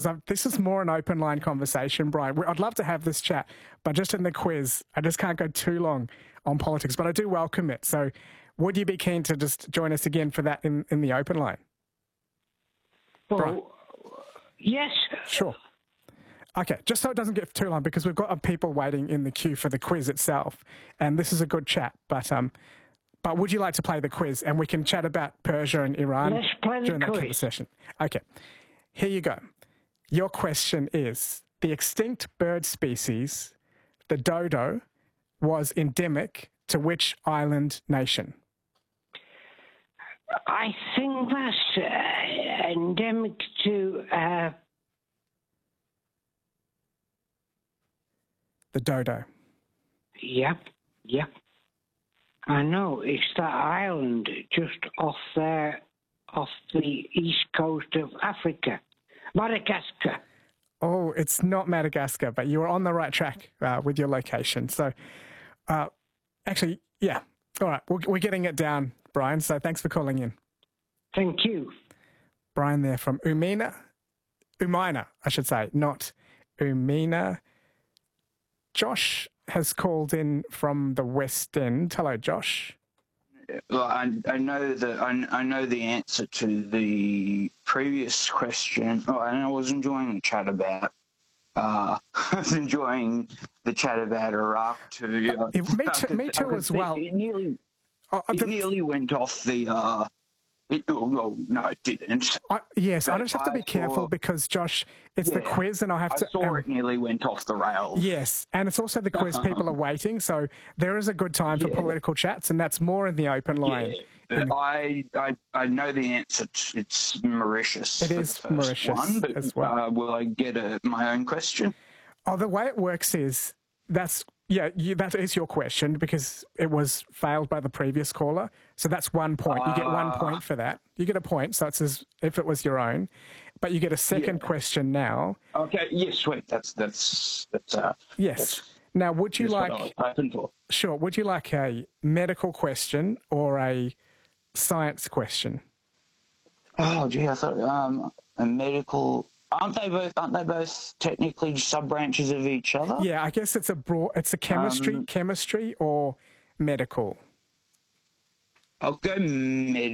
this is more an open line conversation, Brian. I'd love to have this chat, but just in the quiz, I just can't go too long on politics, but I do welcome it. So would you be keen to just join us again for that in the open line? Well, Brian? yes. Sure. Okay, just so it doesn't get too long, because we've got people waiting in the queue for the quiz itself, and this is a good chat, but would you like to play the quiz, and we can chat about Persia and Iran Let's play the during that quiz. session? Okay, here you go. Your question is, the extinct bird species, the dodo, was endemic to which island nation? I think that's endemic to... The dodo. Yep. I know, it's that island just off there, off the east coast of Africa. Madagascar. Oh, it's not Madagascar, but you were on the right track with your location. So, actually, yeah. All right, we're getting it down, Brian, so thanks for calling in. Thank you. Brian there from Umina, I should say, not Umina. Josh has called in from the West End. Hello, Josh. Well, I know the answer to the previous question. Oh, and I was enjoying the chat about. I was enjoying the chat about Iraq too. Me too as well. It nearly went off the. No, it didn't. Yes, I just have to be careful because, Josh, it's the quiz and I saw it nearly went off the rails. Yes, and it's also the quiz. People are waiting, so there is a good time for political chats, and that's more in the open line. Yeah. I know the answer. It's Mauritius. It is Mauritius one, but, as well. Will I get my own question? Oh, the way it works is that is your question because it was failed by the previous caller. So that's 1 point. You get 1 point for that. You get a point, so it's as if it was your own. But you get a second question now. Okay. Yes. Sweet. That's yes. Now, would you like? What I was hoping for. Sure. Would you like a medical question or a science question? Oh, gee, I thought a medical. Aren't they both technically sub-branches of each other? Yeah, I guess it's a chemistry or medical. I'll go